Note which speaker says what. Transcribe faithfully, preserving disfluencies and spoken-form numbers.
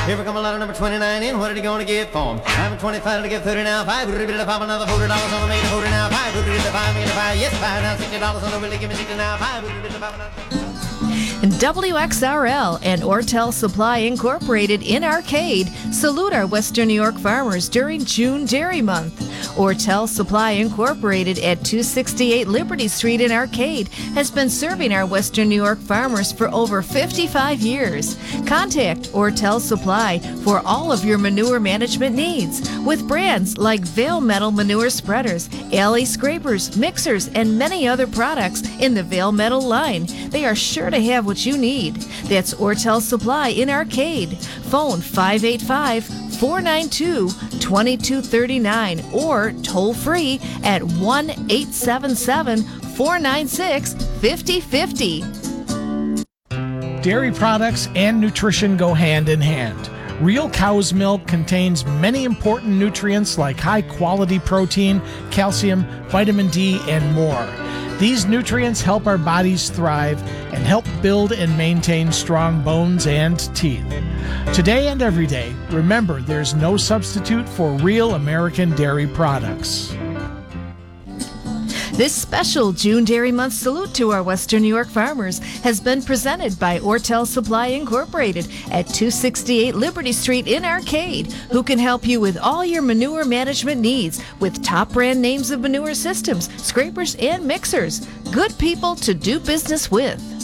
Speaker 1: Here we come a letter number twenty-nine in. What are you going to get for 'em? I'm a twenty-five to get thirty now. Five, five, another forty dollars on the main forty now. Five, five, five, yes, five, now sixty dollars on the really give me sixty now. Five, five, another.
Speaker 2: W X R L and Ortel Supply Incorporated in Arcade salute our Western New York farmers during June Dairy Month. Ortel Supply Incorporated at two sixty-eight Liberty Street in Arcade has been serving our Western New York farmers for over fifty-five years. Contact Ortel Supply for all of your manure management needs with brands like Vale Metal Manure Spreaders, Alley Scrapers, Mixers, and many other products in the Vale Metal line. They are sure to have what you need. That's Ortel Supply in Arcade. Phone five eight five, four nine two, two two three nine or toll free at one eight seven seven, four nine six, five zero five zero.
Speaker 3: Dairy products and nutrition go hand in hand. Real cow's milk contains many important nutrients like high-quality protein, calcium, vitamin D, and more. These nutrients help our bodies thrive and help build and maintain strong bones and teeth. Today and every day, remember there's no substitute for real American dairy products.
Speaker 2: This special June Dairy Month salute to our Western New York farmers has been presented by Ortel Supply Incorporated at two sixty-eight Liberty Street in Arcade, who can help you with all your manure management needs with top brand names of manure systems, scrapers, and mixers. Good people to do business with.